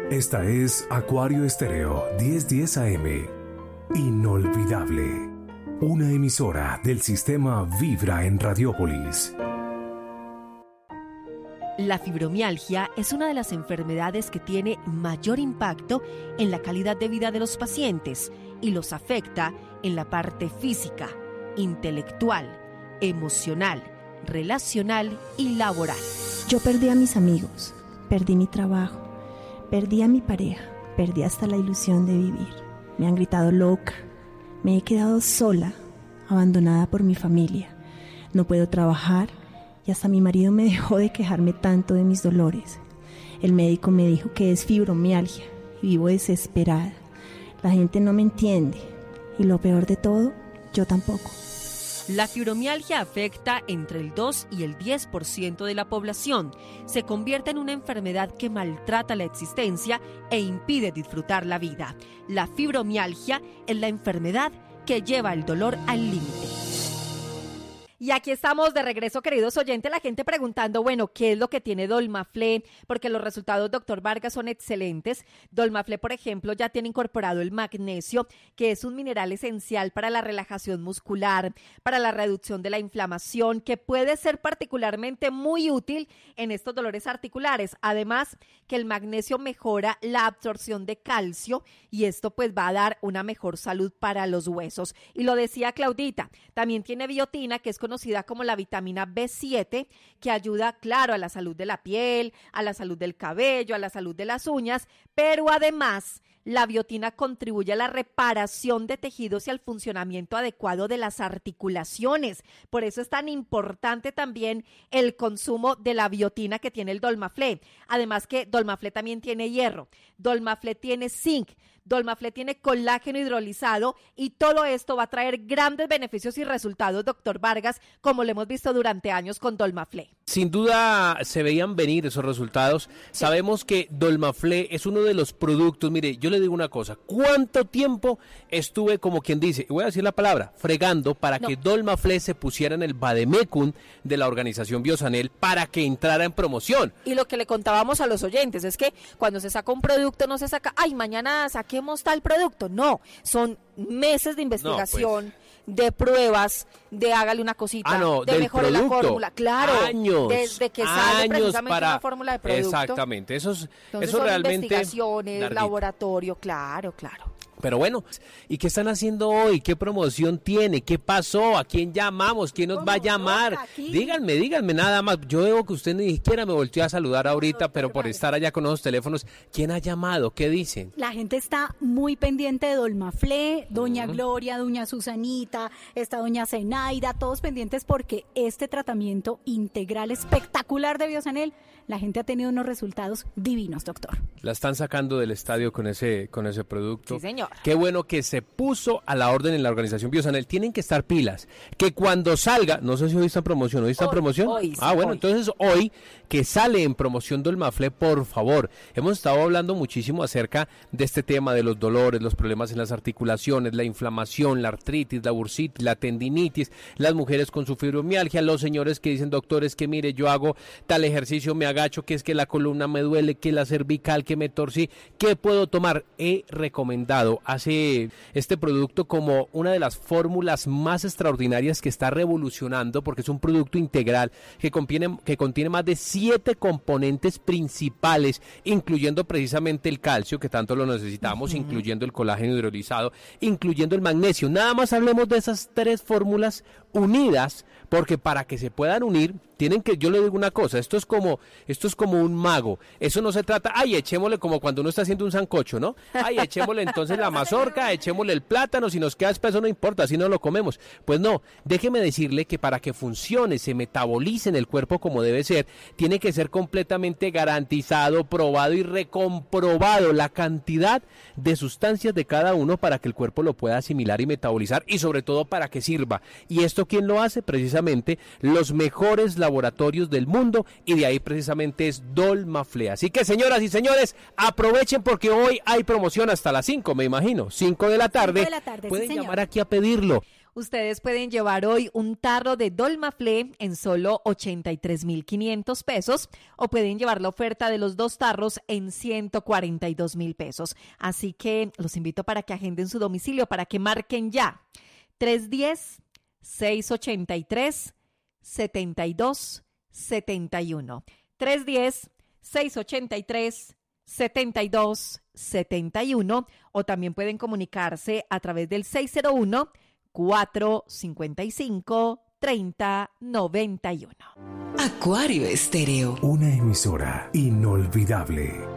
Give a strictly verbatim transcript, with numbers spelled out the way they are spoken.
Esta es Acuario Estéreo diez diez A M. Inolvidable. Una emisora del sistema Vibra en Radiópolis. La fibromialgia es una de las enfermedades que tiene mayor impacto en la calidad de vida de los pacientes y los afecta en la parte física, intelectual, emocional, relacional y laboral. Yo perdí a mis amigos, perdí mi trabajo, perdí a mi pareja, perdí hasta la ilusión de vivir. Me han gritado loca, me he quedado sola, abandonada por mi familia. No puedo trabajar y hasta mi marido me dejó de quejarme tanto de mis dolores. El médico me dijo que es fibromialgia y vivo desesperada. La gente no me entiende y lo peor de todo, yo tampoco. La fibromialgia afecta entre el dos y el diez por ciento de la población. Se convierte en una enfermedad que maltrata la existencia e impide disfrutar la vida. La fibromialgia es la enfermedad que lleva el dolor al límite. Y aquí estamos de regreso, queridos oyentes, la gente preguntando, bueno, ¿qué es lo que tiene Dolmaflé? Porque los resultados, doctor Vargas, son excelentes. Dolmaflé, por ejemplo, ya tiene incorporado el magnesio, que es un mineral esencial para la relajación muscular, para la reducción de la inflamación, que puede ser particularmente muy útil en estos dolores articulares. Además, que el magnesio mejora la absorción de calcio y esto pues va a dar una mejor salud para los huesos. Y lo decía Claudita, también tiene biotina, que es conocida como la vitamina B siete, que ayuda, claro, a la salud de la piel, a la salud del cabello, a la salud de las uñas, pero además la biotina contribuye a la reparación de tejidos y al funcionamiento adecuado de las articulaciones. Por eso es tan importante también el consumo de la biotina que tiene el Dolmaflé. Además que Dolmaflé también tiene hierro, Dolmaflé tiene zinc, Dolmaflé tiene colágeno hidrolizado y todo esto va a traer grandes beneficios y resultados, doctor Vargas, como lo hemos visto durante años con Dolmaflé. Sin duda se veían venir esos resultados. Sí. Sabemos que Dolmaflé es uno de los productos, mire, yo le digo una cosa, ¿cuánto tiempo estuve, como quien dice, voy a decir la palabra, fregando para no. que Dolmaflé se pusiera en el vademecum de la organización Biosanel para que entrara en promoción? Y lo que le contábamos a los oyentes es que cuando se saca un producto no se saca, ay, mañana saquemos tal producto, no, son meses de investigación, no, pues. de pruebas, de hágale una cosita, ah, no, de mejore la fórmula, claro, años, desde que sale años precisamente para... una fórmula de producto. Exactamente, eso, es, Entonces eso son realmente investigaciones, larguito. laboratorio, claro, claro. Pero bueno, ¿y qué están haciendo hoy? ¿Qué promoción tiene? ¿Qué pasó? ¿A quién llamamos? ¿Quién nos va a llamar? Díganme, díganme nada más. Yo veo que usted ni siquiera me volteó a saludar ahorita, pero por estar allá con los teléfonos, ¿quién ha llamado? ¿Qué dicen? La gente está muy pendiente de Dolmaflé, doña uh-huh. Gloria, doña Susanita, está doña Zenaida, todos pendientes porque este tratamiento integral espectacular de Biosanel, la gente ha tenido unos resultados divinos, doctor. La están sacando del estadio con ese, con ese producto. Sí, señor. Qué bueno que se puso a la orden en la organización Biosanel. Tienen que estar pilas. Que cuando salga, no sé si hoy está en promoción, ¿hoy está en promoción? Hoy, sí, ah, bueno, hoy. Entonces hoy que sale en promoción Dolmaflé, por favor. Hemos estado hablando muchísimo acerca de este tema de los dolores, los problemas en las articulaciones, la inflamación, la artritis, la bursitis, la tendinitis, las mujeres con su fibromialgia, los señores que dicen, doctores, que mire, yo hago tal ejercicio, me agacho, que es que la columna me duele, que la cervical, que me torcí, ¿qué puedo tomar? He recomendado hace este producto como una de las fórmulas más extraordinarias que está revolucionando, porque es un producto integral que contiene, que contiene más de siete componentes principales, incluyendo precisamente el calcio, que tanto lo necesitamos, uh-huh. incluyendo el colágeno hidrolizado, incluyendo el magnesio. Nada más hablemos de esas tres fórmulas unidas, porque para que se puedan unir, tienen que, yo le digo una cosa, esto es como, esto es como un mago, eso no se trata, ay, echémosle como cuando uno está haciendo un sancocho, ¿no? Ay, echémosle entonces la mazorca, echémosle el plátano, si nos queda espeso no importa, si no lo comemos. Pues no, déjeme decirle que para que funcione, se metabolice en el cuerpo como debe ser, tiene que ser completamente garantizado, probado y recomprobado la cantidad de sustancias de cada uno para que el cuerpo lo pueda asimilar y metabolizar y sobre todo para que sirva. ¿Y esto quién lo hace? Precisamente los mejores laboratorios del mundo y de ahí precisamente es Dolmaflé. Así que señoras y señores, aprovechen porque hoy hay promoción hasta las cinco, me imagino, cinco de la tarde. cinco de la tarde, pueden sí, llamar aquí a pedirlo. Ustedes pueden llevar hoy un tarro de Dolmaflé en solo ochenta y tres mil quinientos pesos o pueden llevar la oferta de los dos tarros en ciento cuarenta y dos mil pesos. Así que los invito para que agenden su domicilio, para que marquen ya. tres uno cero, seis ocho tres, siete dos siete uno. tres uno cero, seis ocho tres, siete dos siete uno o también pueden comunicarse a través del seis cero uno, cuatro cinco cinco, tres cero nueve uno. Acuario Estéreo. Una emisora inolvidable.